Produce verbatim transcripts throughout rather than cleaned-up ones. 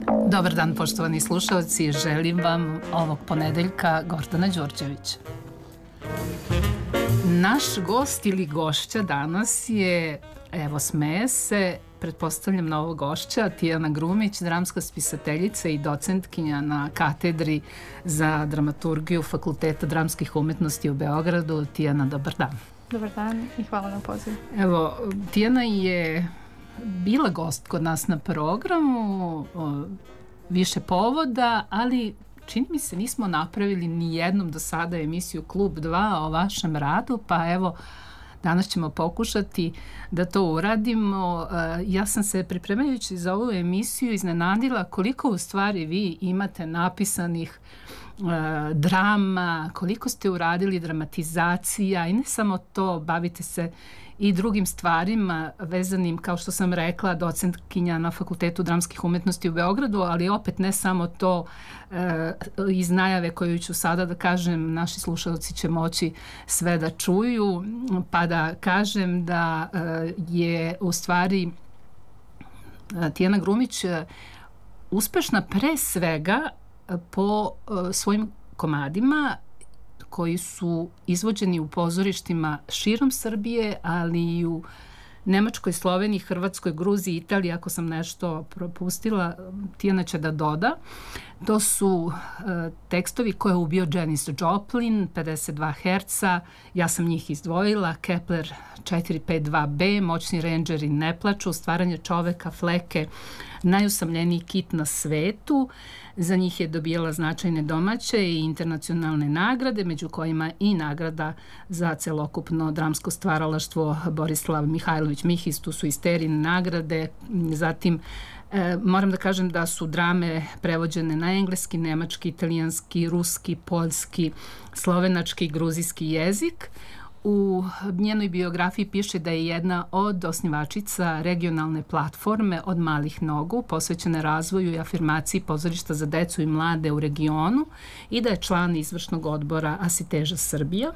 Dobar dan, poštovani slušalci, želim vam ovog ponedeljka Gordana Đorđevića. Naš gost ili gošća danas je, evo smeje se, pretpostavljam novog gošća, Tijana Grumić, dramska spisateljica i docentkinja na katedri za dramaturgiju Fakulteta dramskih umetnosti u Beogradu. Tijana, dobar dan. Dobar dan i hvala na pozivu. Evo, Tijana je bila gost kod nas na programu, o, više povoda, ali čini mi se nismo napravili ni jednom do sada emisiju Klub dva o vašem radu, pa evo, danas ćemo pokušati da to uradimo. Ja sam se pripremajući za ovu emisiju iznenadila koliko u stvari vi imate napisanih drama, koliko ste uradili dramatizacija i ne samo to, bavite se i drugim stvarima vezanim, kao što sam rekla, docentkinja na Fakultetu dramskih umetnosti u Beogradu, ali opet ne samo to, e, iz najave koju ću sada da kažem, naši slušalci će moći sve da čuju, pa da kažem da e, je u stvari Tijana Grumić uspešna pre svega po e, svojim komadima koji su izvođeni u pozorištima širom Srbije, ali i u Nemačkoj, Sloveniji, Hrvatskoj, Gruziji, Italiji. Ako sam nešto propustila, Tijana će da doda. To su uh, tekstovi koje je ubio Janis Joplin, pedeset dva herca, ja sam njih izdvojila, Kepler četiri pet dva be, Moćni rendžeri ne plaču, Stvaranje čoveka, Fleke, Najusamljeniji kit na svetu. Za njih je dobijala značajne domaće i internacionalne nagrade, među kojima i nagrada za celokupno dramsko stvaralaštvo Borislav Mihajlović Mihis, tu su i Sterine nagrade. Zatim e, moram da kažem da su drame prevođene na engleski, nemački, italijanski, ruski, poljski, slovenački, gruzijski jezik. U njenoj biografiji piše da je jedna od osnivačica regionalne platforme Od malih nogu, posvećene razvoju i afirmaciji pozorišta za decu i mlade u regionu i da je član izvršnog odbora Asiteža Srbija.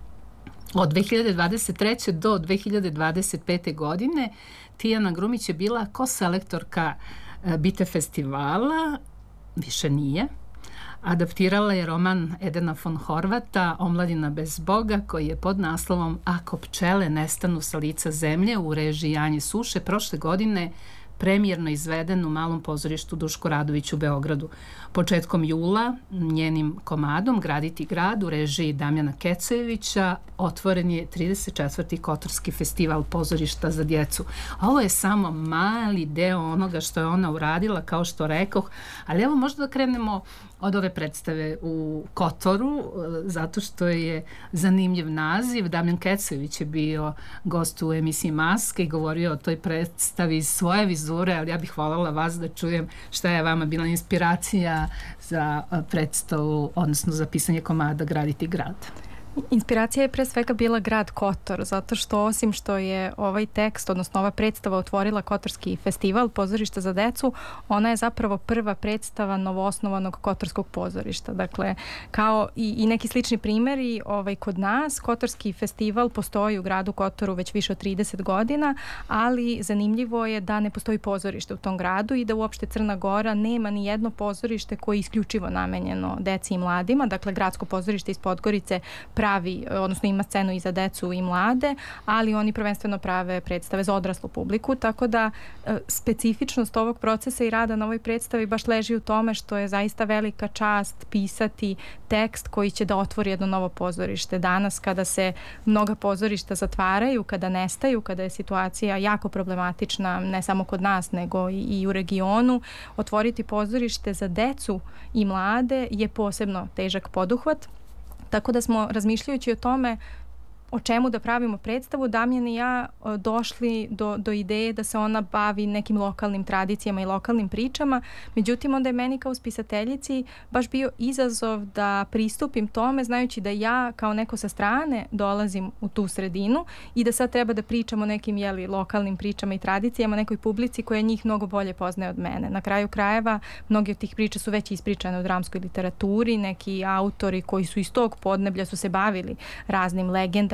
Od dve hiljade dvadeset treće do dve hiljade dvadeset pete. godine Tijana Grumić je bila koselektorka Bite festivala, više nije. Adaptirala je roman Edena von Horvata Omladina bez Boga, koji je pod naslovom Ako pčele nestanu sa lica zemlje u režiji Anje Suše prošle godine premijerno izveden u Malom pozorištu Duško Radović u Beogradu. Početkom jula njenim komadom Graditi grad u režiji Damjana Kecojevića otvoren je trideset četvrti Kotorski festival pozorišta za djecu. Ovo je samo mali deo onoga što je ona uradila, kao što rekoh, ali evo možda da krenemo od ove predstave u Kotoru, zato što je zanimljiv naziv. Damjan Kecojević je bio gost u emisiji Maske i govorio o toj predstavi iz svoje vizure, ali ja bih voljela vas da čujem šta je vama bila inspiracija za predstavu, odnosno za pisanje komada Graditi grad. Inspiracija je pre svega bila grad Kotor, zato što osim što je ovaj tekst, odnosno ova predstava otvorila Kotorski festival pozorišta za decu, ona je zapravo prva predstava novoosnovanog Kotorskog pozorišta. Dakle, kao i, i neki slični primjeri ovaj, kod nas, Kotorski festival postoji u gradu Kotoru već više od trideset godina, ali zanimljivo je da ne postoji pozorište u tom gradu i da uopšte Crna Gora nema ni jedno pozorište koje je isključivo namenjeno deci i mladima. Dakle, gradsko pozorište iz Podgorice pravi, odnosno ima scenu i za decu i mlade, ali oni prvenstveno prave predstave za odraslu publiku, tako da e, specifičnost ovog procesa i rada na ovoj predstavi baš leži u tome što je zaista velika čast pisati tekst koji će da otvori jedno novo pozorište. Danas kada se mnoga pozorišta zatvaraju, kada nestaju, kada je situacija jako problematična, ne samo kod nas, nego i, i u regionu, otvoriti pozorište za decu i mlade je posebno težak poduhvat. Tako da smo, razmišljajući o tome o čemu da pravimo predstavu, Damjan i ja došli do, do ideje da se ona bavi nekim lokalnim tradicijama i lokalnim pričama. Međutim, onda je meni kao spisateljici baš bio izazov da pristupim tome, znajući da ja kao neko sa strane dolazim u tu sredinu i da sad treba da pričam o nekim jeli, lokalnim pričama i tradicijama, nekoj publici koja njih mnogo bolje poznaje od mene. Na kraju krajeva, mnogi od tih priča su već ispričane u dramskoj literaturi, neki autori koji su iz tog podneblja su se bavili raznim legendama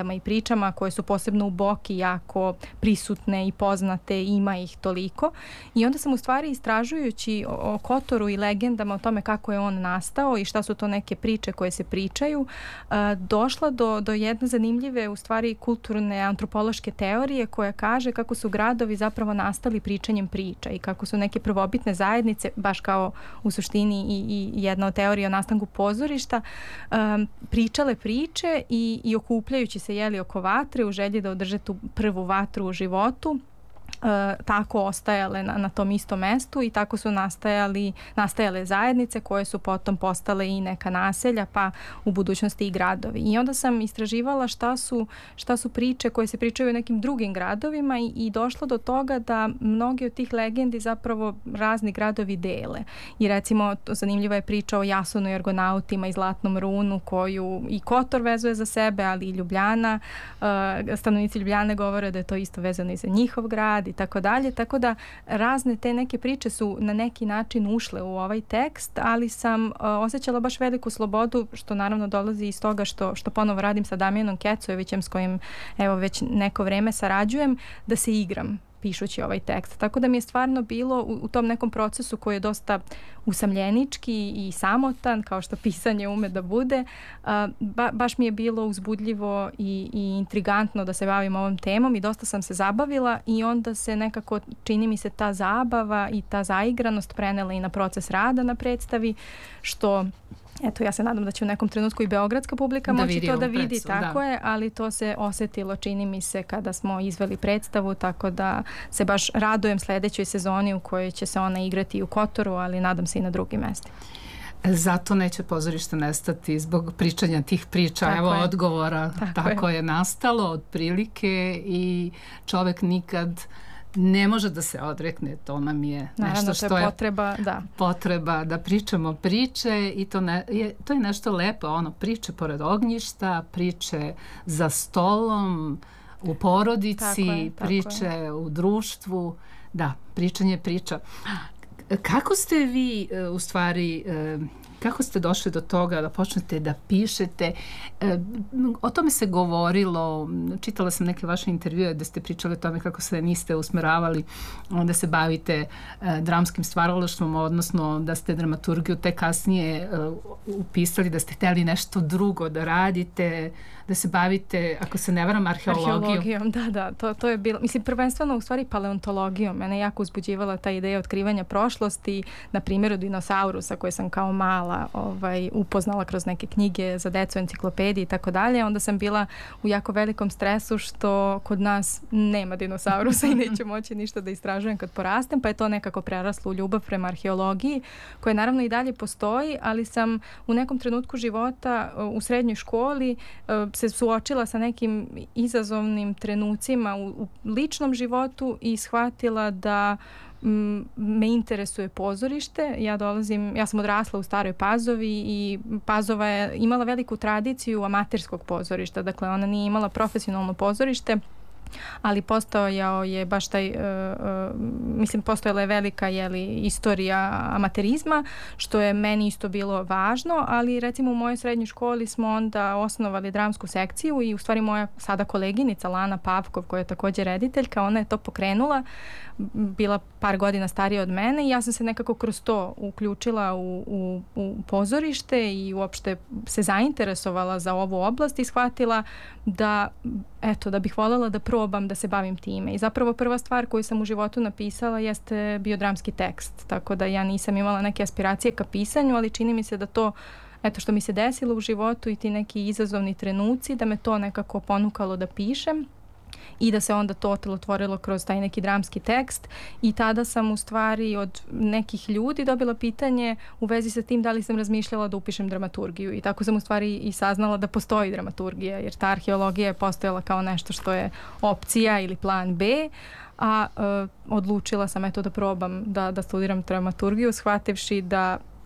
legendama i pričama koje su posebno u Boki jako prisutne i poznate, ima ih toliko. I onda sam u stvari istražujući o, o Kotoru i legendama o tome kako je on nastao i šta su to neke priče koje se pričaju, a, došla do, do jedne zanimljive u stvari kulturne antropološke teorije koja kaže kako su gradovi zapravo nastali pričanjem priča i kako su neke prvobitne zajednice, baš kao u suštini i, i jedna od teorija o nastanku pozorišta, um, pričale priče i, i okupljajući se jeli oko vatre u želji da održe tu prvu vatru u životu, E, tako ostajale na, na tom istom mestu i tako su nastajali, nastajale zajednice koje su potom postale i neka naselja, pa u budućnosti i gradovi. I onda sam istraživala šta su, šta su priče koje se pričaju u nekim drugim gradovima i, i došla do toga da mnogi od tih legendi zapravo razni gradovi dele. I recimo zanimljiva je priča o Jasonu i Argonautima i Zlatnom runu koju i Kotor vezuje za sebe, ali i Ljubljana. E, stanovnici Ljubljane govore da je to isto vezano i za njihov grad i tako dalje, tako da razne te neke priče su na neki način ušle u ovaj tekst, ali sam uh, osjećala baš veliku slobodu, što naravno dolazi iz toga što, što ponovo radim sa Damjanom Kecojevićem s kojim evo već neko vreme sarađujem, da se igram pišući ovaj tekst. Tako da mi je stvarno bilo u, u tom nekom procesu koji je dosta usamljenički i samotan, kao što pisanje ume da bude, a, ba, baš mi je bilo uzbudljivo i, i intrigantno da se bavim ovom temom i dosta sam se zabavila i onda se nekako, čini mi se, ta zabava i ta zaigranost prenela i na proces rada na predstavi, što eto, ja se nadam da će u nekom trenutku i beogradska publika da moći to da vidi, predstavu, tako da. je, ali to se osetilo, čini mi se, kada smo izveli predstavu, tako da se baš radujem sledećoj sezoni u kojoj će se ona igrati u Kotoru, ali nadam se i na drugim mestima. Zato neće pozorište nestati zbog pričanja tih priča. Tako Evo je. odgovora. Tako, tako je. je nastalo otprilike i čovek nikad ne može da se odrekne, to nam je Naravno, nešto što je potreba, je da. potreba da pričamo priče i to, ne, je, to je nešto lepo, ono, priče pored ognjišta, priče za stolom, u porodici, tako je, tako priče je. u društvu, da, pričanje priča. Kako ste vi u stvari, kako ste došli do toga da počnete da pišete? O tome se govorilo, čitala sam neke vaše intervjue da ste pričali o tome kako se niste usmeravali da se bavite dramskim stvaralaštvom, odnosno da ste dramaturgiju tek kasnije upisali, da ste hteli nešto drugo da radite, da se bavite, ako se ne varam, arheologijom. Arheologijom, da, da, to, to je bilo, mislim, prvenstveno u stvari paleontologijom. Mene jako uzbuđivala ta ideja otkrivanja prošlosti, na primjeru dinosaurusa koje sam kao mala ovaj, upoznala kroz neke knjige za decu, enciklopedije i tako dalje. Onda sam bila u jako velikom stresu što kod nas nema dinosaurusa i neću moći ništa da istražujem kad porastem, pa je to nekako preraslo u ljubav prema arheologiji, koja naravno i dalje postoji, ali sam u nekom trenutku života u srednjoj školi se suočila sa nekim izazovnim trenucima u, u ličnom životu i shvatila da m, me interesuje pozorište. Ja dolazim, ja sam odrasla u Staroj Pazovi i Pazova je imala veliku tradiciju amaterskog pozorišta, dakle ona nije imala profesionalno pozorište, ali postojao je baš taj, uh, uh, mislim, postojala je velika jeli, istorija amaterizma, što je meni isto bilo važno, ali recimo u mojoj srednjoj školi smo onda osnovali dramsku sekciju i u stvari moja sada koleginica Lana Pavkov, koja je također rediteljka, ona je to pokrenula, bila par godina starija od mene i ja sam se nekako kroz to uključila u, u, u pozorište i uopšte se zainteresovala za ovu oblast i shvatila da, eto, da bih voljela da probam da se bavim time. I zapravo prva stvar koju sam u životu napisala jeste bio dramski tekst, tako da ja nisam imala neke aspiracije ka pisanju, ali čini mi se da to, eto, što mi se desilo u životu i ti neki izazovni trenuci, da me to nekako ponukalo da pišem i da se onda to otelotvorilo kroz taj neki dramski tekst i tada sam u stvari od nekih ljudi dobila pitanje u vezi sa tim da li sam razmišljala da upišem dramaturgiju i tako sam u stvari i saznala da postoji dramaturgija, jer ta arheologija je postojala kao nešto što je opcija ili plan B, a uh, odlučila sam eto da probam da, da studiram dramaturgiju, shvativši da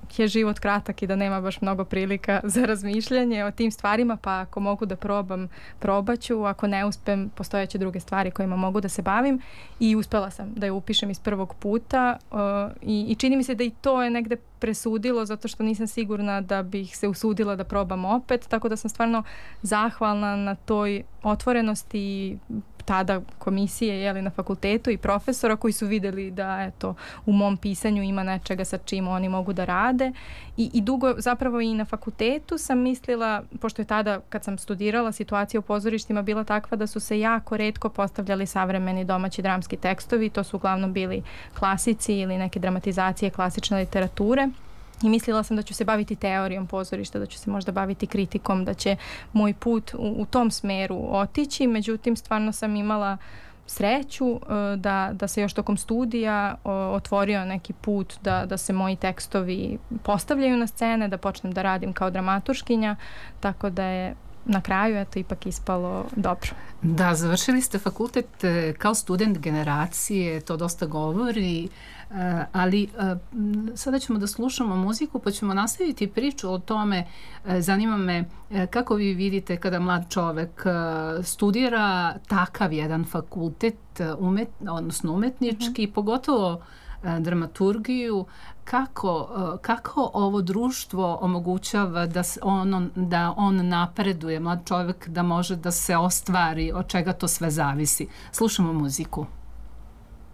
je život kratak i da nema baš mnogo prilika za razmišljanje o tim stvarima, pa ako mogu da probam, probaću, ako ne uspem, postojeće druge stvari kojima mogu da se bavim i uspela sam da je upišem iz prvog puta uh, i, i čini mi se da i to je negde presudilo zato što nisam sigurna da bih se usudila da probam opet, tako da sam stvarno zahvalna na toj otvorenosti tada komisije jeli, na fakultetu i profesora koji su videli da eto, u mom pisanju ima nečega sa čim oni mogu da rade i, i dugo zapravo i na fakultetu sam mislila, pošto je tada kad sam studirala situacija u pozorištima bila takva da su se jako retko postavljali savremeni domaći dramski tekstovi, to su uglavnom bili klasici ili neke dramatizacije klasične literature. I mislila sam da ću se baviti teorijom pozorišta, da ću se možda baviti kritikom, da će moj put u, u tom smeru otići. Međutim, stvarno sam imala sreću da, da se još tokom studija otvorio neki put da, da se moji tekstovi postavljaju na scene, da počnem da radim kao dramaturškinja, tako da je na kraju eto ipak ispalo dobro. Da, završili ste fakultet kao student generacije, to dosta govori, ali sada ćemo da slušamo muziku pa ćemo nastaviti priču o tome. Zanima me kako vi vidite kada mlad čovek studira takav jedan fakultet, umet, odnosno umetnički, mm-hmm. pogotovo dramaturgiju, kako, kako ovo društvo omogućava da on, da on napreduje, mlad čovjek da može da se ostvari, od čega to sve zavisi. Slušamo muziku.